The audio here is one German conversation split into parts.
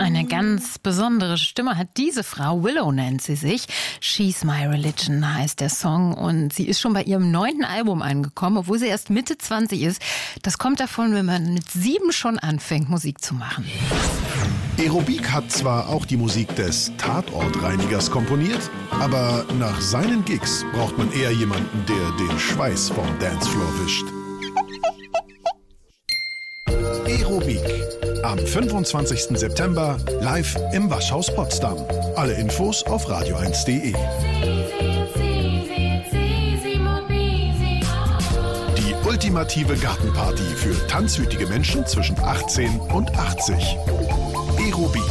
Eine ganz besondere Stimme hat diese Frau, Willow nennt sie sich. She's My Religion heißt der Song und sie ist schon bei ihrem 9. Album angekommen, obwohl sie erst Mitte 20 ist. Das kommt davon, wenn man mit 7 schon anfängt, Musik zu machen. Aerobik hat zwar auch die Musik des Tatortreinigers komponiert, aber nach seinen Gigs braucht man eher jemanden, der den Schweiß vom Dancefloor wischt. Aerobik. Am 25. September live im Waschhaus Potsdam. Alle Infos auf radio1.de. Die ultimative Gartenparty für tanzwütige Menschen zwischen 18 und 80. Aerobik.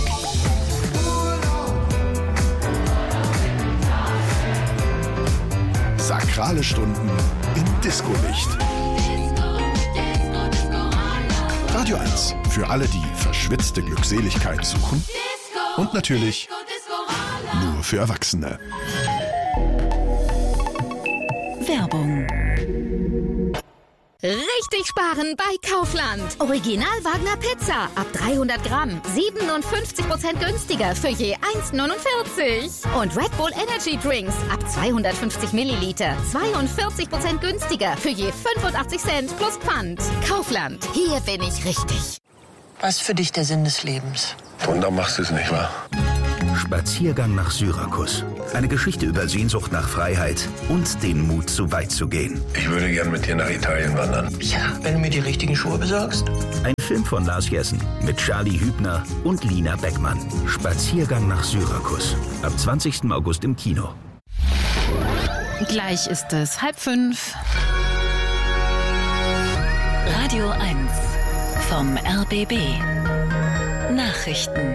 Sakrale Stunden im Disco-Licht. Radio 1 für alle, die verschwitzte Glückseligkeit suchen. Und natürlich nur für Erwachsene. Werbung. Richtig sparen bei Kaufland. Original Wagner Pizza ab 300 Gramm. 57% günstiger für je 1,49. Und Red Bull Energy Drinks ab 250 Milliliter. 42% günstiger für je 85 Cent plus Pfand. Kaufland. Hier bin ich richtig. Was ist für dich der Sinn des Lebens? Wunder machst du es nicht, wahr? Spaziergang nach Syrakus. Eine Geschichte über Sehnsucht nach Freiheit und den Mut, so weit zu gehen. Ich würde gern mit dir nach Italien wandern. Ja, wenn du mir die richtigen Schuhe besorgst. Ein Film von Lars Jessen mit Charlie Hübner und Lina Beckmann. Spaziergang nach Syrakus. Ab 20. August im Kino. Gleich ist es 4:30. Radio 1 vom RBB. Nachrichten.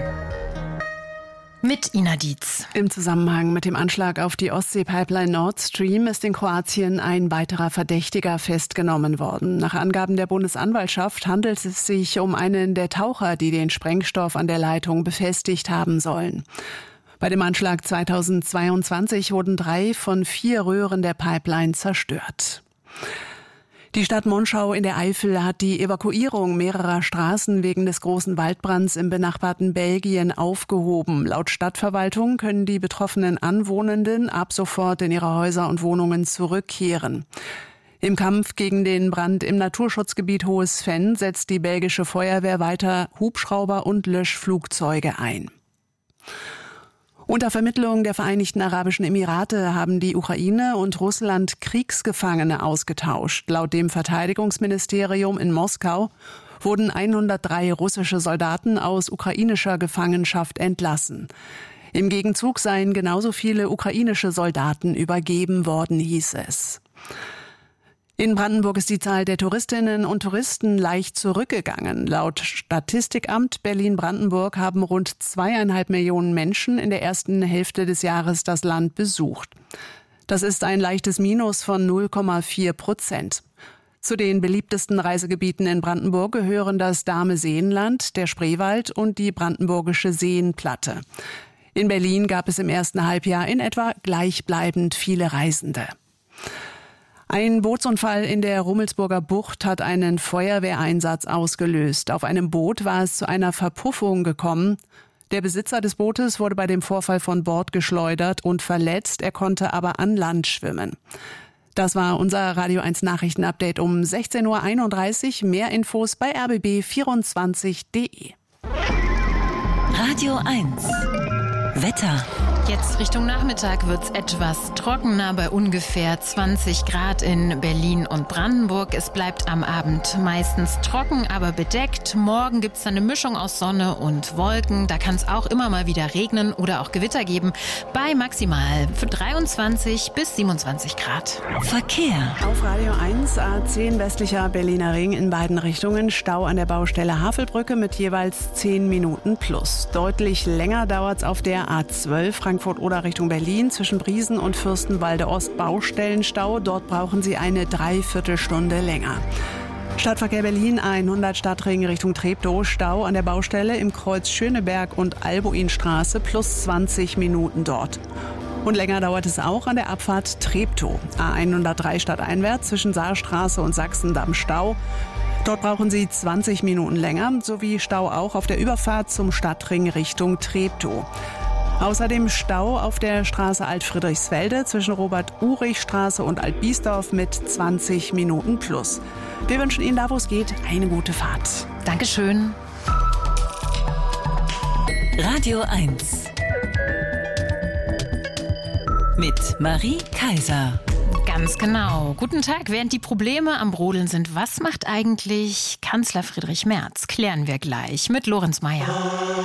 Mit Ina Dietz. Im Zusammenhang mit dem Anschlag auf die Ostsee-Pipeline Nord Stream ist in Kroatien ein weiterer Verdächtiger festgenommen worden. Nach Angaben der Bundesanwaltschaft handelt es sich um einen der Taucher, die den Sprengstoff an der Leitung befestigt haben sollen. Bei dem Anschlag 2022 wurden 3 von 4 Röhren der Pipeline zerstört. Die Stadt Monschau in der Eifel hat die Evakuierung mehrerer Straßen wegen des großen Waldbrands im benachbarten Belgien aufgehoben. Laut Stadtverwaltung können die betroffenen Anwohnenden ab sofort in ihre Häuser und Wohnungen zurückkehren. Im Kampf gegen den Brand im Naturschutzgebiet Hohes Venn setzt die belgische Feuerwehr weiter Hubschrauber und Löschflugzeuge ein. Unter Vermittlung der Vereinigten Arabischen Emirate haben die Ukraine und Russland Kriegsgefangene ausgetauscht. Laut dem Verteidigungsministerium in Moskau wurden 103 russische Soldaten aus ukrainischer Gefangenschaft entlassen. Im Gegenzug seien genauso viele ukrainische Soldaten übergeben worden, hieß es. In Brandenburg ist die Zahl der Touristinnen und Touristen leicht zurückgegangen. Laut Statistikamt Berlin-Brandenburg haben rund 2,5 Millionen Menschen in der ersten Hälfte des Jahres das Land besucht. Das ist ein leichtes Minus von 0,4%. Zu den beliebtesten Reisegebieten in Brandenburg gehören das Dahme-Seenland, der Spreewald und die brandenburgische Seenplatte. In Berlin gab es im ersten Halbjahr in etwa gleichbleibend viele Reisende. Ein Bootsunfall in der Rummelsburger Bucht hat einen Feuerwehreinsatz ausgelöst. Auf einem Boot war es zu einer Verpuffung gekommen. Der Besitzer des Bootes wurde bei dem Vorfall von Bord geschleudert und verletzt. Er konnte aber an Land schwimmen. Das war unser Radio 1 Nachrichtenupdate um 16:31 Uhr. Mehr Infos bei rbb24.de. Radio 1 Wetter. Jetzt Richtung Nachmittag wird's etwas trockener bei ungefähr 20 Grad in Berlin und Brandenburg. Es bleibt am Abend meistens trocken, aber bedeckt. Morgen gibt's dann eine Mischung aus Sonne und Wolken. Da kann es auch immer mal wieder regnen oder auch Gewitter geben. Bei maximal für 23 bis 27 Grad. Verkehr. Auf Radio 1 A10 westlicher Berliner Ring in beiden Richtungen. Stau an der Baustelle Havelbrücke mit jeweils 10 Minuten plus. Deutlich länger dauert's auf der A12 Frankfurt-Oder Richtung Berlin zwischen Briesen und Fürstenwalde Ost Baustellenstau. Dort brauchen Sie eine Dreiviertelstunde länger. Stadtverkehr Berlin 100 Stadtring Richtung Treptow. Stau an der Baustelle im Kreuz Schöneberg und Albuinstraße plus 20 Minuten dort. Und länger dauert es auch an der Abfahrt Treptow. A103 stadteinwärts zwischen Saarstraße und Sachsendamm Stau. Dort brauchen Sie 20 Minuten länger, sowie Stau auch auf der Überfahrt zum Stadtring Richtung Treptow. Außerdem Stau auf der Straße Alt-Friedrichsfelde zwischen Robert-Urich-Straße und Alt-Biesdorf mit 20 Minuten plus. Wir wünschen Ihnen da, wo es geht, eine gute Fahrt. Dankeschön. Radio 1 mit Marie Kaiser. Ganz genau. Guten Tag. Während die Probleme am Brodeln sind, was macht eigentlich Kanzler Friedrich Merz? Klären wir gleich mit Lorenz Meyer.